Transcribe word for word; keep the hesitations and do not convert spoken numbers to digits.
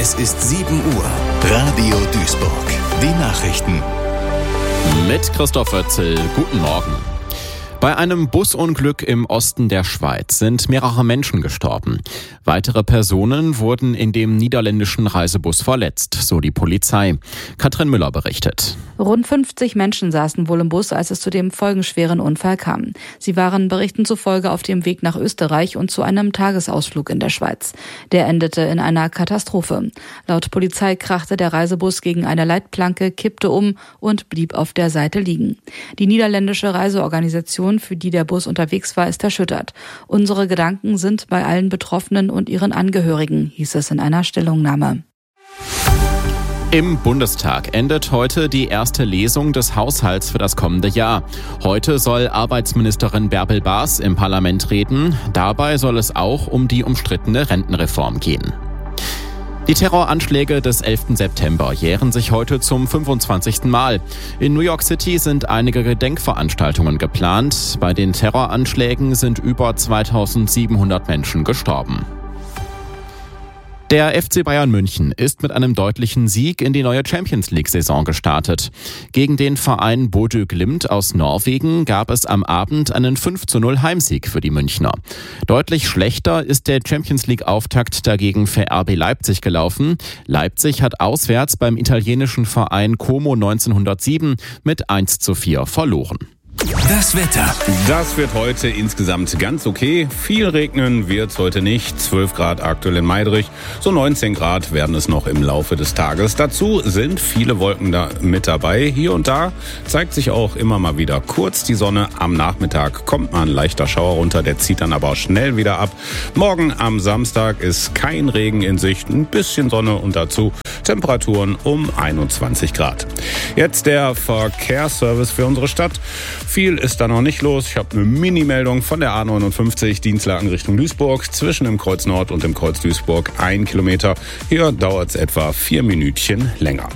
Es ist sieben Uhr. Radio Duisburg. Die Nachrichten. Mit Christoph Oetzel. Guten Morgen. Bei einem Busunglück im Osten der Schweiz sind mehrere Menschen gestorben. Weitere Personen wurden in dem niederländischen Reisebus verletzt, so die Polizei. Katrin Müller berichtet. Rund fünfzig Menschen saßen wohl im Bus, als es zu dem folgenschweren Unfall kam. Sie waren Berichten zufolge auf dem Weg nach Österreich und zu einem Tagesausflug in der Schweiz. Der endete in einer Katastrophe. Laut Polizei krachte der Reisebus gegen eine Leitplanke, kippte um und blieb auf der Seite liegen. Die niederländische Reiseorganisation, für die der Bus unterwegs war, ist erschüttert. Unsere Gedanken sind bei allen Betroffenen und ihren Angehörigen, hieß es in einer Stellungnahme. Im Bundestag endet heute die erste Lesung des Haushalts für das kommende Jahr. Heute soll Arbeitsministerin Bärbel Baas im Parlament reden. Dabei soll es auch um die umstrittene Rentenreform gehen. Die Terroranschläge des elften September jähren sich heute zum fünfundzwanzigsten Mal. In New York City sind einige Gedenkveranstaltungen geplant. Bei den Terroranschlägen sind über zweitausendsiebenhundert Menschen gestorben. Der F C Bayern München ist mit einem deutlichen Sieg in die neue Champions-League-Saison gestartet. Gegen den Verein Bodø Glimt aus Norwegen gab es am Abend einen fünf zu null Heimsieg für die Münchner. Deutlich schlechter ist der Champions-League-Auftakt dagegen für R B Leipzig gelaufen. Leipzig hat auswärts beim italienischen Verein Como neunzehnhundertsieben mit eins zu vier verloren. Das Wetter. Das wird heute insgesamt ganz okay. Viel regnen wird's heute nicht. zwölf Grad aktuell in Meidrich. So neunzehn Grad werden es noch im Laufe des Tages. Dazu sind viele Wolken da mit dabei. Hier und da zeigt sich auch immer mal wieder kurz die Sonne. Am Nachmittag kommt mal ein leichter Schauer runter. Der zieht dann aber auch schnell wieder ab. Morgen am Samstag ist kein Regen in Sicht. Ein bisschen Sonne und dazu Temperaturen um einundzwanzig Grad. Jetzt der Verkehrsservice für unsere Stadt. Viel ist da noch nicht los. Ich habe eine Mini-Meldung von der A neunundfünfzig, Dienstlaken Richtung Duisburg, zwischen dem Kreuz Nord und dem Kreuz Duisburg ein Kilometer. Hier dauert es etwa vier Minütchen länger.